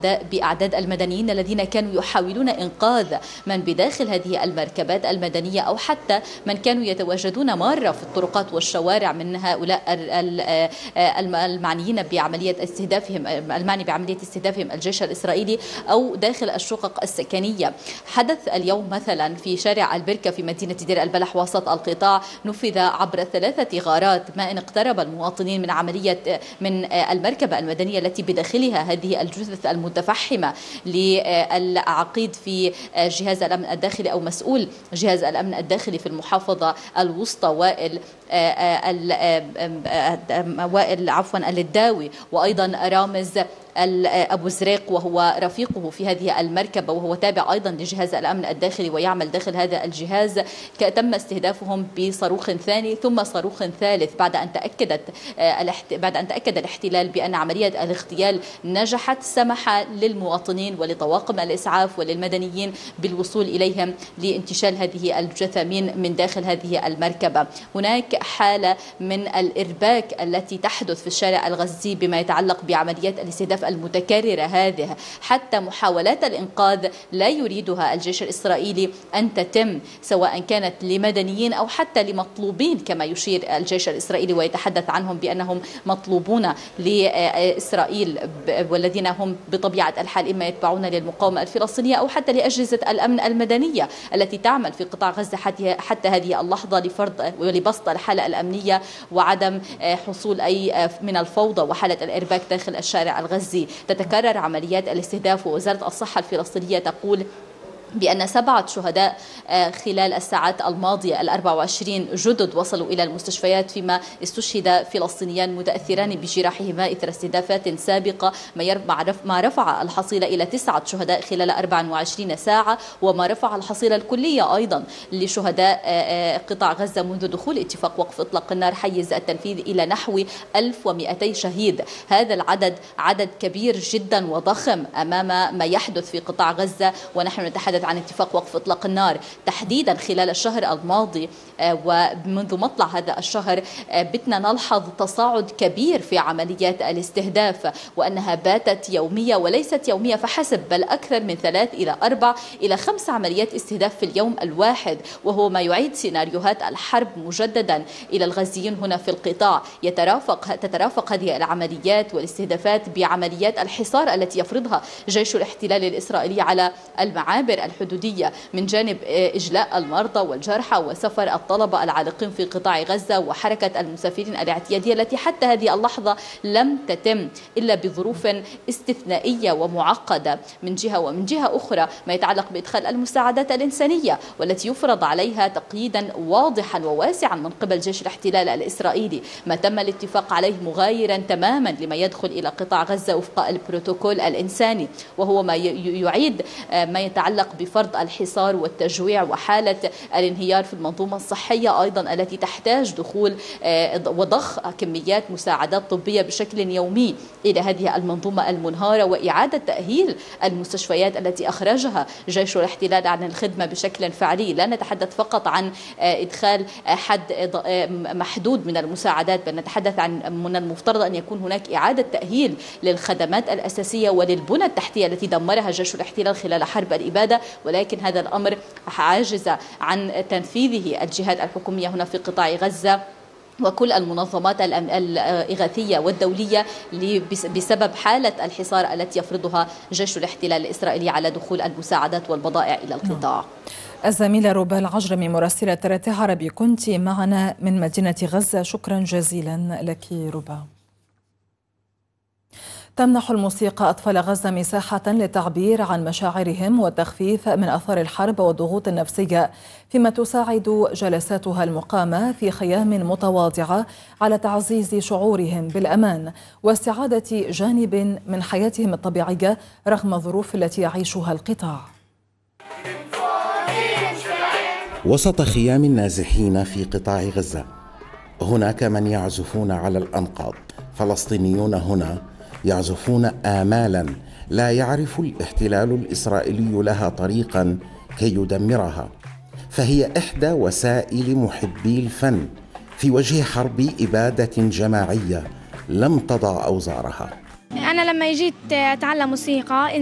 بأعداد المدنيين الذين كانوا يحاولون إنقاذ من بداخل هذه المركبات المدنية، أو حتى من كانوا يتواجدون مرة في الطرقات والشوارع من هؤلاء المعني بعملية استهدافهم الجيش الإسرائيلي، أو داخل الشقق السكنية. حدث اليوم مثلا في شارع البركة في مدينة دير البلح وسط القطاع، نفذ عبر 3 غارات ما إن اقترب المواطنين من المركبة المدنية التي بداخلها هذه الجثث المتفحمة للعقيد في جهاز الأمن الداخلي أو مسؤول جهاز الأمن الداخلي في المحافظة الوسطى وائل الداوي، وأيضا رامز أبو زريق وهو رفيقه في هذه المركبة وهو تابع أيضا لجهاز الأمن الداخلي ويعمل داخل هذا الجهاز. تم استهدافهم بصاروخ ثاني ثم صاروخ ثالث بعد أن تأكد الاحتلال بأن عملية الاغتيال نجحت، سمح للمواطنين ولطواقم الإسعاف وللمدنيين بالوصول إليهم لانتشال هذه الجثامين من داخل هذه المركبة. هناك حالة من الإرباك التي تحدث في الشارع الغزي بما يتعلق بعمليات الاستهداف المتكررة هذه، حتى محاولات الإنقاذ لا يريدها الجيش الإسرائيلي أن تتم، سواء كانت لمدنيين أو حتى لمطلوبين كما يشير الجيش الإسرائيلي ويتحدث عنهم بأنهم مطلوبون لإسرائيل، والذين هم بطبيعة الحال إما يتبعون للمقاومة الفلسطينية أو حتى لأجهزة الأمن المدنية التي تعمل في قطاع غزة حتى هذه اللحظة لفرض ولبسط الحالة الأمنية وعدم حصول أي من الفوضى وحالة الإرباك داخل الشارع الغزي. تتكرر عمليات الاستهداف، ووزارة الصحة الفلسطينية تقول بأن 7 شهداء خلال الساعات الماضية 24 جدد وصلوا إلى المستشفيات، فيما استشهد فلسطينيان متأثران بجراحهما إثر استهدافات سابقة، ما رفع الحصيلة إلى 9 شهداء خلال 24 ساعة، وما رفع الحصيلة الكلية أيضا لشهداء قطاع غزة منذ دخول اتفاق وقف إطلاق النار حيز التنفيذ إلى نحو 1200 شهيد. هذا العدد عدد كبير جدا وضخم أمام ما يحدث في قطاع غزة، ونحن نتحدث عن اتفاق وقف إطلاق النار تحديدا خلال الشهر الماضي. ومنذ مطلع هذا الشهر بتنا نلحظ تصاعد كبير في عمليات الاستهداف، وأنها باتت يومية وليست يومية فحسب، بل أكثر من 3 إلى 4 إلى 5 عمليات استهداف في اليوم الواحد، وهو ما يعيد سيناريوهات الحرب مجددا إلى الغزيين هنا في القطاع. تترافق هذه العمليات والاستهدافات بعمليات الحصار التي يفرضها جيش الاحتلال الإسرائيلي على المعابر الحدودية، من جانب إجلاء المرضى والجرحى وسفر الطلبة العالقين في قطاع غزة وحركة المسافرين الاعتيادية التي حتى هذه اللحظة لم تتم إلا بظروف استثنائية ومعقدة من جهة، ومن جهة أخرى ما يتعلق بإدخال المساعدات الإنسانية والتي يفرض عليها تقييدا واضحا وواسعا من قبل جيش الاحتلال الإسرائيلي. ما تم الاتفاق عليه مغايرا تماما لما يدخل إلى قطاع غزة وفق البروتوكول الإنساني، وهو ما يعيد ما يتعلق بفرض الحصار والتجويع وحالة الانهيار في المنظومة الصحية أيضا التي تحتاج دخول وضخ كميات مساعدات طبية بشكل يومي إلى هذه المنظومة المنهارة، وإعادة تأهيل المستشفيات التي أخرجها جيش الاحتلال عن الخدمة بشكل فعلي. لا نتحدث فقط عن إدخال حد محدود من المساعدات، بل نتحدث عن من المفترض أن يكون هناك إعادة تأهيل للخدمات الأساسية وللبنى التحتية التي دمرها جيش الاحتلال خلال حرب الإبادة، ولكن هذا الأمر عاجز عن تنفيذه الجهات الحكومية هنا في قطاع غزة وكل المنظمات الإغاثية والدولية بسبب حالة الحصار التي يفرضها جيش الاحتلال الإسرائيلي على دخول المساعدات والبضائع إلى القطاع. الزميلة ربى العجرمي مراسلة TRT عربي كنت معنا من مدينة غزة، شكرا جزيلا لك ربى. تمنح الموسيقى أطفال غزة مساحة للتعبير عن مشاعرهم والتخفيف من أثار الحرب والضغوط النفسية، فيما تساعد جلساتها المقامة في خيام متواضعة على تعزيز شعورهم بالأمان واستعادة جانب من حياتهم الطبيعية رغم الظروف التي يعيشها القطاع. وسط خيام النازحين في قطاع غزة هناك من يعزفون على الأنقاض. فلسطينيون هنا يعزفون آمالا لا يعرف الاحتلال الإسرائيلي لها طريقا كي يدمرها، فهي إحدى وسائل محبي الفن في وجه حرب إبادة جماعية لم تضع أوزارها. أنا لما جيت أتعلم موسيقى